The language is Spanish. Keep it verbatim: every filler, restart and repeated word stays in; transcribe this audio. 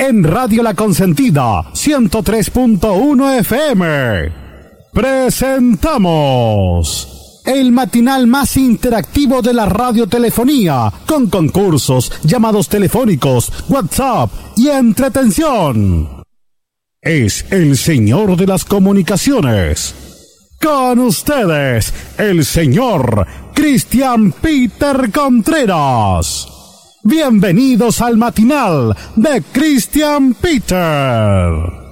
en Radio La Consentida, ciento tres punto uno F M. Presentamos el matinal más interactivo de la radiotelefonía, con concursos, llamados telefónicos, WhatsApp y entretención. Es el señor de las comunicaciones. Con ustedes, el señor Cristian Peter Contreras. Bienvenidos al matinal de Cristian Peter.